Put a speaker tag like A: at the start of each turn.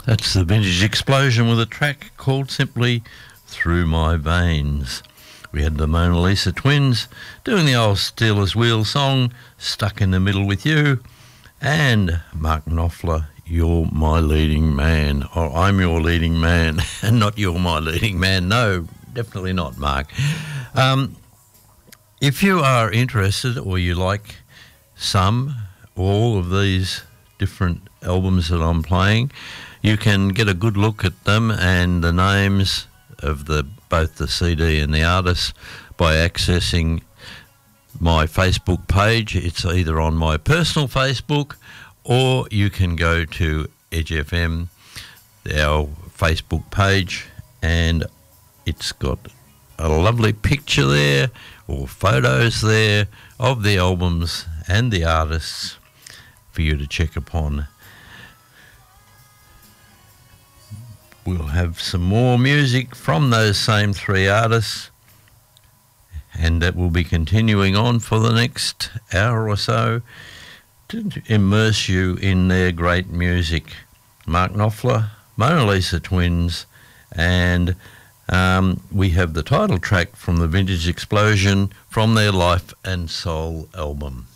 A: That's the Vintage Explosion with a track called simply Through My Veins. We had the Mona Lisa Twins doing the old Steelers Wheel song, Stuck in the Middle with You, and Mark Knopfler, You're My Leading Man, or I'm Your Leading Man, and not You're My Leading Man. No, definitely not, Mark. If you are interested or you like some, all of these different albums that I'm playing, you can get a good look at them and the names of both the CD and the artists by accessing my Facebook page. It's either on my personal Facebook or you can go to Edge FM, our Facebook page, and it's got a lovely picture there or photos there of the albums and the artists for you to check upon. We'll have some more music from those same three artists, and that will be continuing on for the next hour or so to immerse you in their great music. Mark Knopfler, Mona Lisa Twins, and we have the title track from the Vintage Explosion from their Life and Soul album.